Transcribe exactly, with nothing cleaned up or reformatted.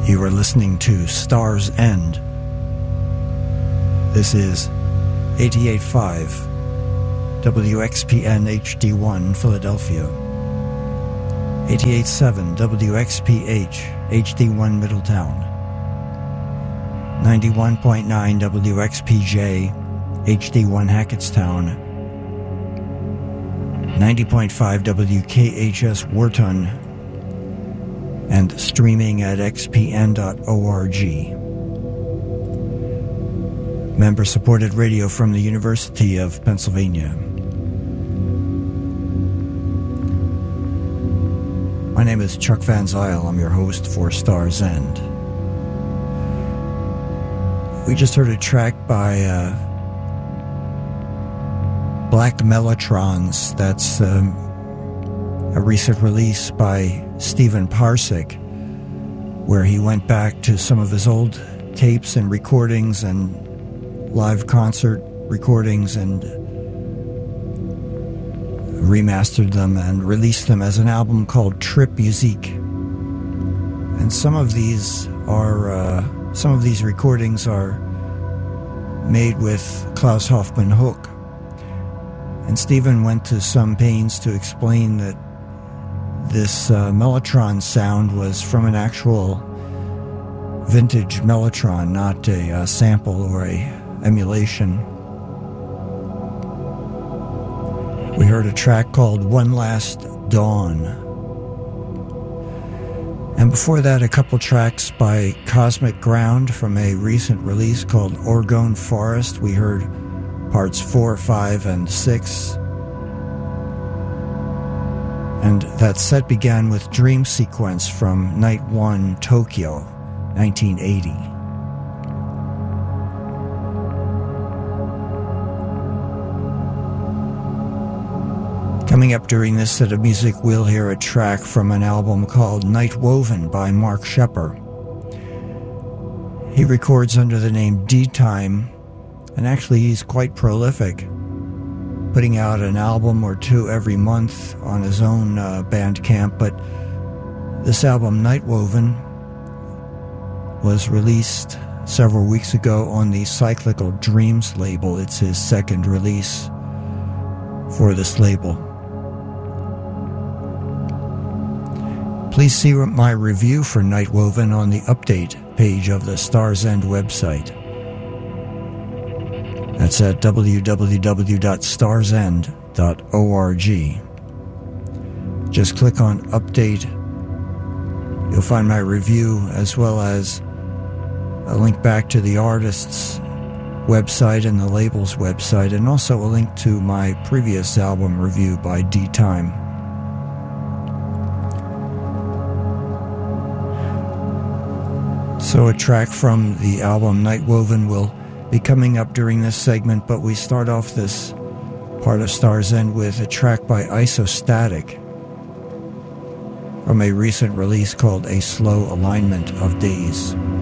You are listening to Star's End. This is eighty-eight point five W X P N H D one Philadelphia, eighty-eight point seven W X P H H D one Middletown, ninety-one point nine W X P J H D one Hackettstown, ninety point five W K H S Wharton, and streaming at x p n dot org. Member-supported radio from the University of Pennsylvania. My name is Chuck Van Zyl. I'm your host for Star's End. We just heard a track by uh, Black Mellotrons. That's um, a recent release by Stephen Parsik, where he went back to some of his old tapes and recordings and live concert recordings and remastered them and released them as an album called Trip Musique. And some of these are uh, some of these recordings are made with Klaus Hoffmann Hook. And Stephen went to some pains to explain that this uh, Mellotron sound was from an actual vintage Mellotron, not a uh, sample or a emulation. We heard a track called One Last Dawn. And before that, a couple tracks by Cosmic Ground from a recent release called Orgone Forest. We heard parts four, five, and six. And that set began with Dream Sequence from Night One, Tokyo, nineteen eighty. Coming up during this set of music, we'll hear a track from an album called Night Woven by Mark Shepper. He records under the name D-Time, and actually he's quite prolific, putting out an album or two every month on his own uh, Bandcamp. But this album, Night Woven, was released several weeks ago on the Cyclical Dreams label. It's his second release for this label. Please see my review for Night Woven on the update page of the Star's End website. That's at w w w dot stars end dot org. Just click on Update. You'll find my review as well as a link back to the artist's website and the label's website, and also a link to my previous album review by D-Time. So a track from the album Night Woven will be coming up during this segment, but we start off this part of Star's End with a track by Isostatic from a recent release called A Slow Alignment of Days.